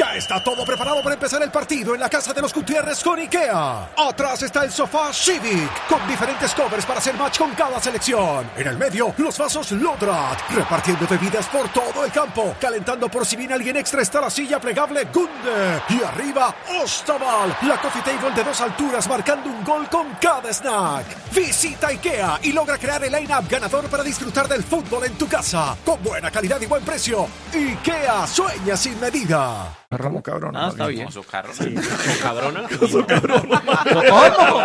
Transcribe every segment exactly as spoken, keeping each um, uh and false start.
Ya está todo preparado para empezar el partido en la casa de los Gutiérrez con IKEA. Atrás está el sofá Civic, con diferentes covers para hacer match con cada selección. En el medio, los vasos Lodrat, repartiendo bebidas por todo el campo. Calentando por si viene alguien extra está la silla plegable Gunde. Y arriba, Ostaval, la coffee table de dos alturas marcando un gol con cada snack. Visita IKEA y logra crear el line-up ganador para disfrutar del fútbol en tu casa. Con buena calidad y buen precio. IKEA, sueña sin medida. Ramo cabrón. Ah, está bien. Oso carro. Sí. Oso cabrona. Oso cabrona. ¿Cómo?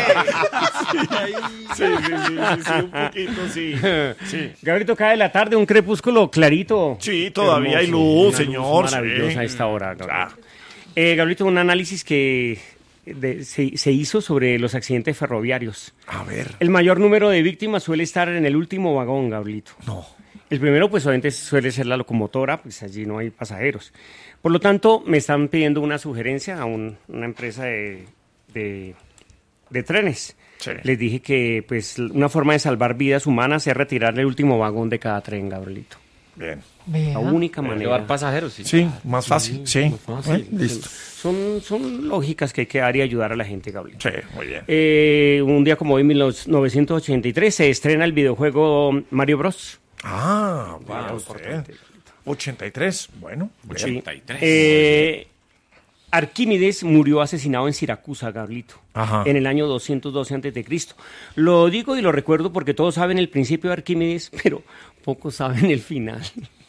Sí, sí, sí, sí, sí, un poquito, sí. sí. Gabrielito, cae de la tarde, un crepúsculo clarito. Sí, todavía hay luz, una señor. Luz maravillosa sí. a esta hora, Gabrielito. Eh, Gabrielito, un análisis que de, se, se hizo sobre los accidentes ferroviarios. A ver. El mayor número de víctimas suele estar en el último vagón, Gabrielito. No. El primero, pues obviamente suele ser la locomotora, pues allí no hay pasajeros. Por lo tanto, me están pidiendo una sugerencia a un, una empresa de, de, de trenes. Sí. Les dije que pues una forma de salvar vidas humanas es retirar el último vagón de cada tren, Gabrielito. Bien. La única manera. Llevar pasajeros, sí. Sí, más fácil, sí. sí. Más fácil. ¿Eh? Listo. Son, son lógicas que hay que dar y ayudar a la gente, Gabrielito. Sí, muy bien. Eh, un día como hoy, en mil novecientos ochenta y tres, se estrena el videojuego Mario Bros. Ah, Wow, wow, importante. ochenta y tres, bueno. ochenta y tres. Eh, Arquímedes murió asesinado en Siracusa, Gabrielito, Ajá. en el año doscientos doce antes de Cristo. Lo digo y lo recuerdo porque todos saben el principio de Arquímedes, pero pocos saben el final.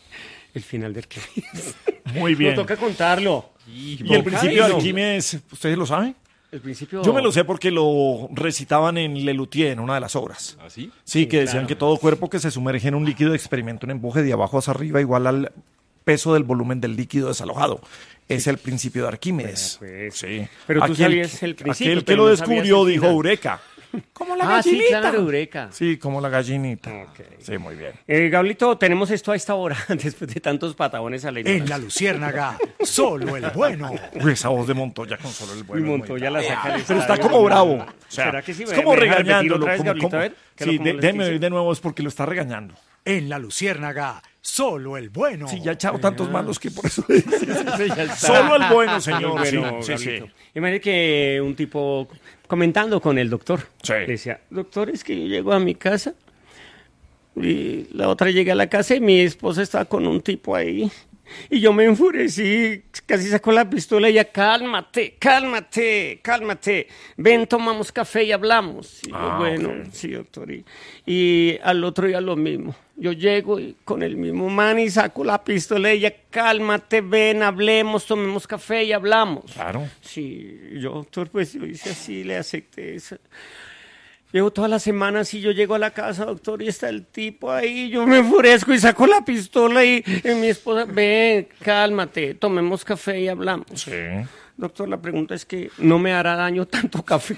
El final de Arquímedes. Muy bien. Nos toca contarlo. ¿Y el principio de Arquímedes, ustedes lo saben? El principio... Yo me lo sé porque lo recitaban en Lelutier, en una de las obras. ¿Ah, sí? Sí, que decían claro. que todo cuerpo que se sumerge en un líquido experimenta un empuje de abajo hacia arriba igual al peso del volumen del líquido desalojado. Es el principio de Arquímedes. Pues, sí. pero tú Aquel sabías que- el principio, Aquel que pero lo no sabías descubrió el dijo final. Eureka. Como la Ah, sí, gallinita. claro, Eureka. Sí, como la gallinita. Ok. Sí, muy bien. Eh, Gablito, tenemos esto a esta hora, después de tantos patabones a la En ignorancia. la Luciérnaga, solo el bueno. Uy, esa voz de Montoya con solo el Y bueno. es muy Montoya la saca del Pero está estadio. como bravo. O sea, ¿Será que sí? es ¿Me- como me deja repetir regañándolo. otra vez, como- Gablito? como- A ver, ¿qué es lo- sí, cómo de- les déjeme dice? oír de nuevo, es porque lo está regañando. En la Luciérnaga, solo el bueno. Sí, ya ha echado tantos malos que por eso le dice. Solo el bueno, señor. Sí, Bueno, sí, sí. Gablito. Imagínate que un tipo comentando con el doctor, Sí. decía, doctor, es que yo llego a mi casa y la otra llega a la casa y mi esposa está con un tipo ahí. Y yo me enfurecí, casi sacó la pistola y ella, cálmate, cálmate, cálmate. Ven, tomamos café y hablamos. Y yo, Ah, bueno, ok. sí, doctor. Y, y al otro día lo mismo. Yo llego y con el mismo man y saco la pistola y ella, cálmate, ven, hablemos, tomemos café y hablamos. Claro. Sí, yo, doctor, pues yo hice así, le acepté eso. Llevo todas las semanas y yo llego a la casa, doctor, y está el tipo ahí, yo me enfurezco y saco la pistola y, y mi esposa, ven, cálmate, tomemos café y hablamos. Sí. Doctor, la pregunta es que no me hará daño tanto café.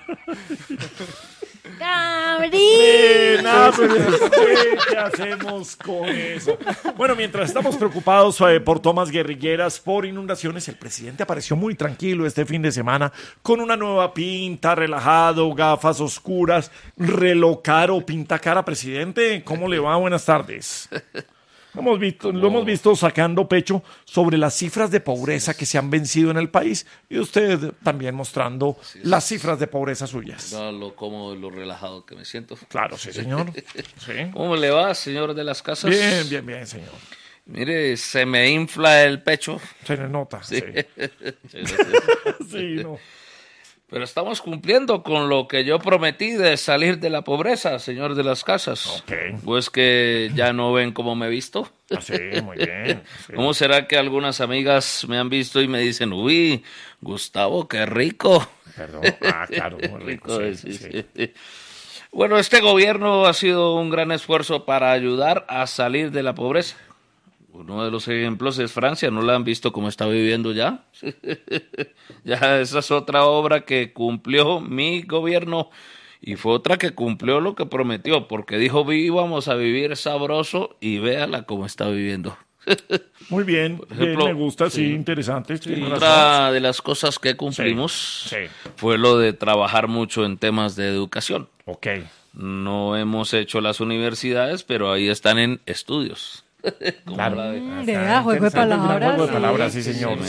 Eh, nada, pero ¿qué, qué hacemos con eso? Bueno, mientras estamos preocupados eh, por tomas guerrilleras, por inundaciones, el presidente apareció muy tranquilo este fin de semana con una nueva pinta, relajado, gafas oscuras, reloj caro, pinta cara. Presidente, ¿cómo le va? Buenas tardes. Hemos visto, lo hemos visto sacando pecho sobre las cifras de pobreza que se han vencido en el país y usted también mostrando las cifras de pobreza suyas. No, lo cómodo y lo relajado que me siento. Claro, sí, señor. Sí. ¿Cómo le va, señor de las casas? Bien, bien, bien, señor. Mire, se me infla el pecho. Se le nota. Sí, Sí. sí, no. Pero estamos cumpliendo con lo que yo prometí de salir de la pobreza, señor de las casas. Ok. Pues que ya no ven cómo me he visto. Ah, sí, muy bien. Sí. ¿Cómo será que algunas amigas me han visto y me dicen, uy, Gustavo, qué rico? Perdón. Ah, claro, muy rico. Sí, sí, sí. sí. Bueno, este gobierno ha sido un gran esfuerzo para ayudar a salir de la pobreza. Uno de los ejemplos es Francia, ¿no la han visto cómo está viviendo ya? Ya esa es otra obra que cumplió mi gobierno y fue otra que cumplió lo que prometió, porque dijo íbamos a vivir sabroso y véala cómo está viviendo. Muy bien, Por ejemplo, bien, me gusta, sí, sí. interesante. Sí, tiene razón. Otra de las cosas que cumplimos Sí, sí. fue lo de trabajar mucho en temas de educación. Ok. No hemos hecho las universidades, pero ahí están en estudios. Como Claro. la de- Mm, de verdad, juego de Interesante, un gran palabras. juego de sí. palabras, sí, señor. Sí,